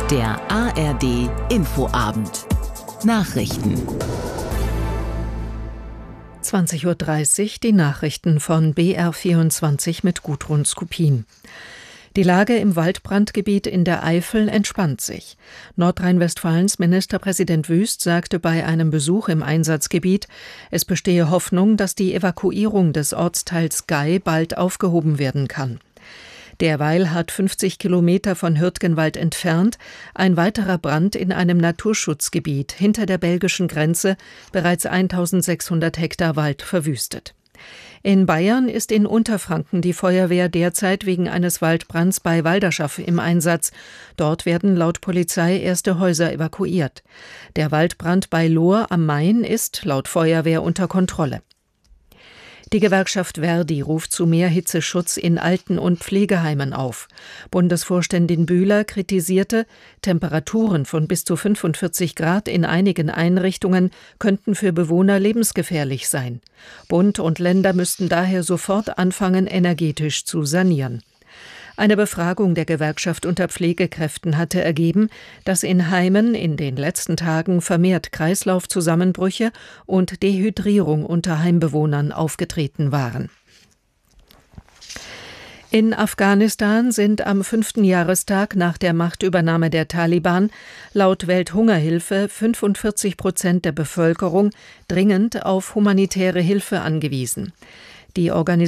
Der ARD Infoabend. Nachrichten. 20:30 Uhr die Nachrichten von BR24 mit Gudrun Skupin. Die Lage im Waldbrandgebiet in der Eifel entspannt sich. Nordrhein-Westfalens Ministerpräsident Wüst sagte bei einem Besuch im Einsatzgebiet, es bestehe Hoffnung, dass die Evakuierung des Ortsteils Gay bald aufgehoben werden kann. Derweil hat 50 Kilometer von Hürtgenwald entfernt ein weiterer Brand in einem Naturschutzgebiet hinter der belgischen Grenze bereits 1600 Hektar Wald verwüstet. In Bayern ist in Unterfranken die Feuerwehr derzeit wegen eines Waldbrands bei Walderschaff im Einsatz. Dort werden laut Polizei erste Häuser evakuiert. Der Waldbrand bei Lohr am Main ist laut Feuerwehr unter Kontrolle. Die Gewerkschaft ver.di ruft zu mehr Hitzeschutz in Alten- und Pflegeheimen auf. Bundesvorständin Bühler kritisierte, Temperaturen von bis zu 45 Grad in einigen Einrichtungen könnten für Bewohner lebensgefährlich sein. Bund und Länder müssten daher sofort anfangen, energetisch zu sanieren. Eine Befragung der Gewerkschaft unter Pflegekräften hatte ergeben, dass in Heimen in den letzten Tagen vermehrt Kreislaufzusammenbrüche und Dehydrierung unter Heimbewohnern aufgetreten waren. In Afghanistan sind am 5. Jahrestag nach der Machtübernahme der Taliban laut Welthungerhilfe 45% der Bevölkerung dringend auf humanitäre Hilfe angewiesen. Die Organisation